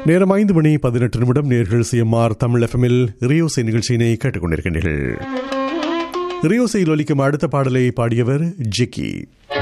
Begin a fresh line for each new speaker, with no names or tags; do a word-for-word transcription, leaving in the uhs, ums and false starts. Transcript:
நேரம் ஐந்து மணி பதினெட்டு நிமிடம். நேர்கள் சிஎம்ஆர் தமிழ் எஃப்எம்மில் ரியோசை நிகழ்ச்சியினை கேட்டுக்கொண்டிருக்கின்றீர்கள். ரியோசையில் ஒலிக்கும் அடுத்த பாடலை பாடியவர் ஜிக்கி.